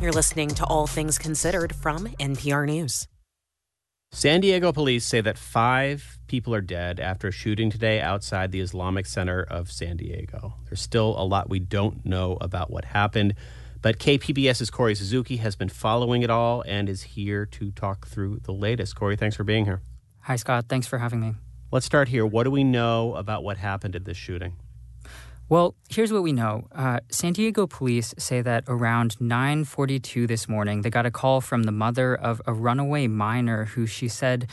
You're listening to All Things Considered from NPR News. San Diego police say that 5 people are dead after a shooting today outside the Islamic Center of San Diego. There's still a lot we don't know about what happened, but KPBS's Corey Suzuki has been following it all and is here to talk through the latest. Corey, thanks for being here. Hi, Scott. Thanks for having me. Let's start here. What do we know about what happened at this shooting? Well, here's what we know. San Diego police say that around 9:42 this morning, they got a call from the mother of a runaway minor who she said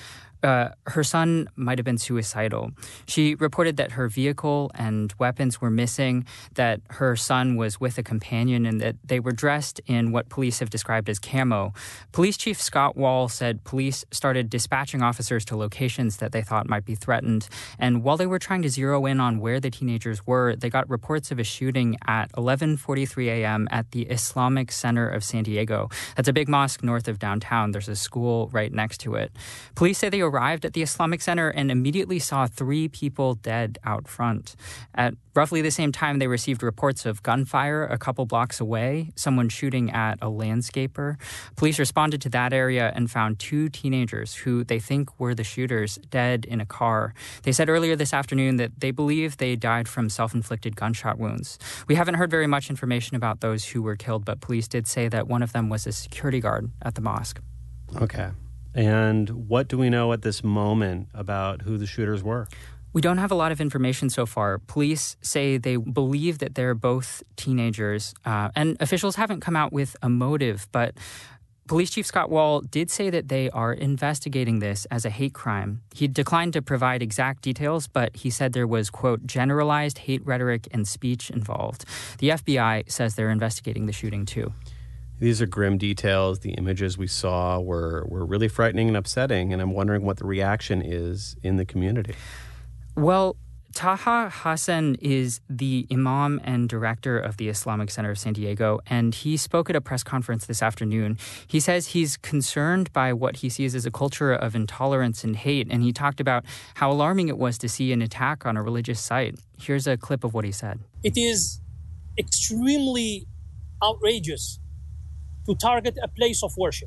her son might have been suicidal. She reported that her vehicle and weapons were missing, that her son was with a companion, and that they were dressed in what police have described as camo. Police Chief Scott Wall said police started dispatching officers to locations that they thought might be threatened. And while they were trying to zero in on where the teenagers were, they got reports of a shooting at 11:43 a.m. at the Islamic Center of San Diego. That's a big mosque north of downtown. There's a school right next to it. Police say they arrived at the Islamic Center and immediately saw 3 people dead out front. At roughly the same time, they received reports of gunfire a couple blocks away, someone shooting at a landscaper. Police responded to that area and found 2 teenagers who they think were the shooters dead in a car. They said earlier this afternoon that they believe they died from self-inflicted gunshot wounds. We haven't heard very much information about those who were killed, but police did say that one of them was a security guard at the mosque. Okay. And what do we know at this moment about who the shooters were? We don't have a lot of information so far. Police say they believe that they're both teenagers, and officials haven't come out with a motive, but Police Chief Scott Wall did say that they are investigating this as a hate crime. He declined to provide exact details, but he said there was, quote, generalized hate rhetoric and speech involved. The FBI says they're investigating the shooting, too. These are grim details. The images we saw were really frightening and upsetting, and I'm wondering what the reaction is in the community. Well, Taha Hassan is the imam and director of the Islamic Center of San Diego, and he spoke at a press conference this afternoon. He says he's concerned by what he sees as a culture of intolerance and hate, and he talked about how alarming it was to see an attack on a religious site. Here's a clip of what he said. It is extremely outrageous to target a place of worship.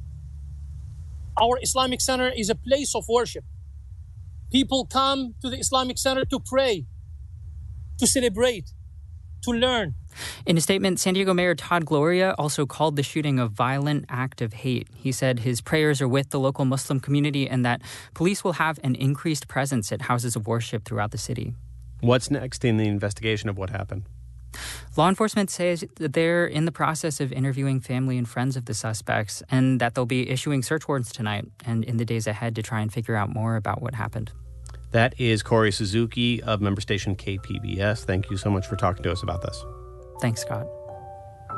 Our Islamic Center is a place of worship. People come to the Islamic Center to pray, to celebrate, to learn. In a statement, San Diego Mayor Todd Gloria also called the shooting a violent act of hate. He said his prayers are with the local Muslim community and that police will have an increased presence at houses of worship throughout the city. What's next in the investigation of what happened? Law enforcement says that they're in the process of interviewing family and friends of the suspects and that they'll be issuing search warrants tonight and in the days ahead to try and figure out more about what happened. That is Corey Suzuki of member station KPBS. Thank you so much for talking to us about this. Thanks, Scott.